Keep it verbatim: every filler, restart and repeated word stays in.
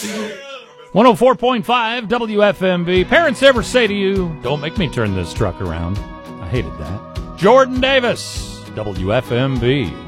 one oh four point five W F M B. Parents ever say to you, don't make me turn this truck around? I hated that. Jordan Davis, W F M B.